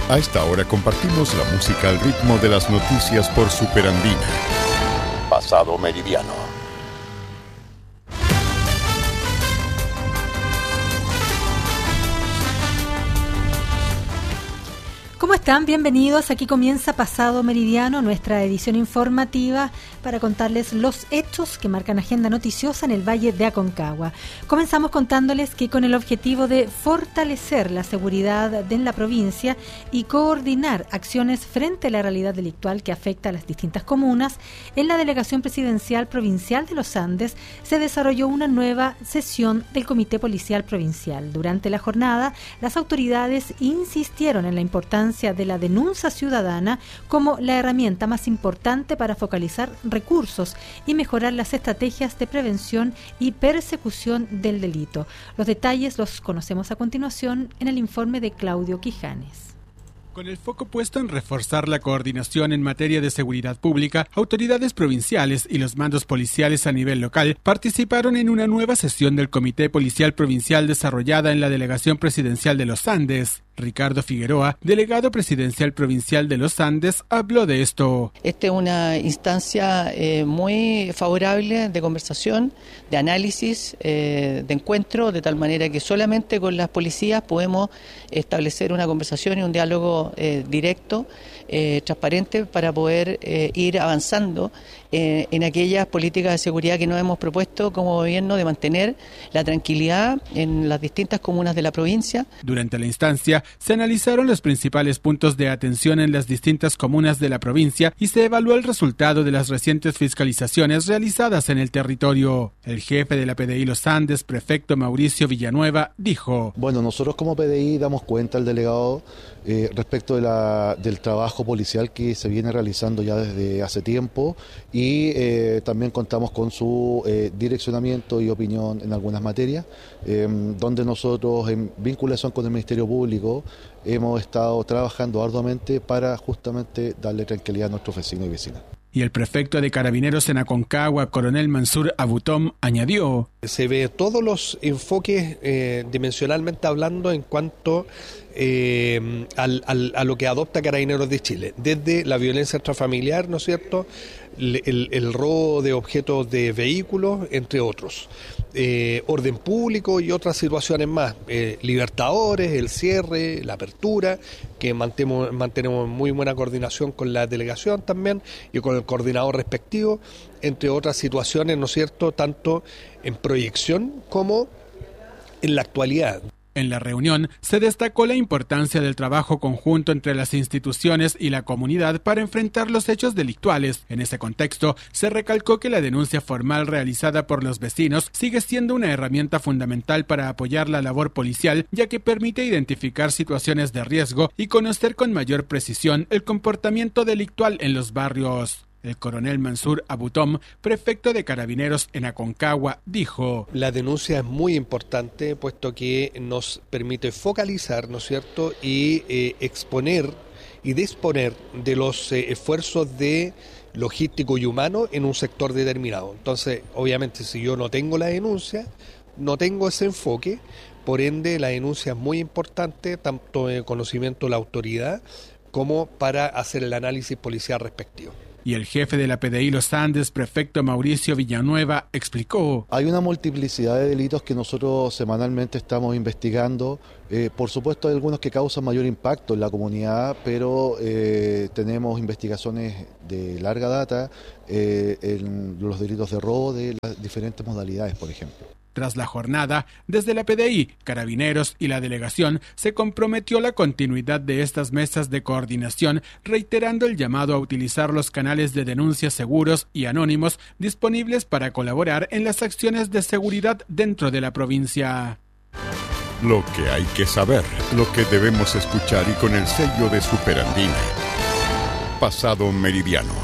A esta hora compartimos la música al ritmo de las noticias por Superandina. Pasado Meridiano. ¿Cómo están? Bienvenidos. Aquí comienza Pasado Meridiano, nuestra edición informativa para contarles los hechos que marcan agenda noticiosa en el Valle de Aconcagua. Comenzamos contándoles que con el objetivo de fortalecer la seguridad en la provincia y coordinar acciones frente a la realidad delictual que afecta a las distintas comunas, en la Delegación Presidencial Provincial de los Andes se desarrolló una nueva sesión del Comité Policial Provincial. Durante la jornada, las autoridades insistieron en la importancia de la denuncia ciudadana como la herramienta más importante para focalizar recursos y mejorar las estrategias de prevención y persecución del delito. Los detalles los conocemos a continuación en el informe de Claudio Quijanes. Con el foco puesto en reforzar la coordinación en materia de seguridad pública, autoridades provinciales y los mandos policiales a nivel local participaron en una nueva sesión del Comité Policial Provincial desarrollada en la Delegación Presidencial de los Andes. Ricardo Figueroa, delegado presidencial provincial de los Andes, habló de esto. Esta es una instancia muy favorable de conversación, de análisis, de encuentro, de tal manera que solamente con las policías podemos establecer una conversación y un diálogo directo, transparente, para poder ir avanzando en aquellas políticas de seguridad que nos hemos propuesto como gobierno, de mantener la tranquilidad en las distintas comunas de la provincia. Durante la instancia se analizaron los principales puntos de atención en las distintas comunas de la provincia y se evaluó el resultado de las recientes fiscalizaciones realizadas en el territorio. El jefe de la PDI Los Andes, prefecto Mauricio Villanueva, dijo: Bueno, nosotros como PDI damos cuenta al delegado respecto del trabajo policial que se viene realizando ya desde hace tiempo y también contamos con su direccionamiento y opinión en algunas materias, donde nosotros en vinculación con el Ministerio Público hemos estado trabajando arduamente para justamente darle tranquilidad a nuestros vecinos y vecinas. Y el prefecto de Carabineros en Aconcagua, coronel Mansur Abutom, añadió: Se ve todos los enfoques dimensionalmente hablando en cuanto a lo que adopta Carabineros de Chile, desde la violencia intrafamiliar, ¿no es cierto?, el robo de objetos de vehículos, entre otros, orden público y otras situaciones más, libertadores, el cierre, la apertura, que mantenemos muy buena coordinación con la delegación también y con el coordinador respectivo, entre otras situaciones, ¿no es cierto?, tanto en proyección como en la actualidad. En la reunión se destacó la importancia del trabajo conjunto entre las instituciones y la comunidad para enfrentar los hechos delictuales. En ese contexto, se recalcó que la denuncia formal realizada por los vecinos sigue siendo una herramienta fundamental para apoyar la labor policial, ya que permite identificar situaciones de riesgo y conocer con mayor precisión el comportamiento delictual en los barrios. El coronel Mansur Abutom, prefecto de Carabineros en Aconcagua, dijo: La denuncia es muy importante, puesto que nos permite focalizar, ¿no es cierto?, y exponer y disponer de los esfuerzos de logístico y humano en un sector determinado. Entonces, obviamente, si yo no tengo la denuncia, no tengo ese enfoque, por ende, la denuncia es muy importante, tanto en conocimiento de la autoridad como para hacer el análisis policial respectivo. Y el jefe de la PDI Los Andes, prefecto Mauricio Villanueva, explicó: Hay una multiplicidad de delitos que nosotros semanalmente estamos investigando. Por supuesto hay algunos que causan mayor impacto en la comunidad, pero tenemos investigaciones de larga data en los delitos de robo de las diferentes modalidades, por ejemplo. Tras la jornada, desde la PDI, Carabineros y la delegación se comprometió la continuidad de estas mesas de coordinación, reiterando el llamado a utilizar los canales de denuncia seguros y anónimos disponibles para colaborar en las acciones de seguridad dentro de la provincia. Lo que hay que saber, lo que debemos escuchar y con el sello de Superandina. Pasado Meridiano.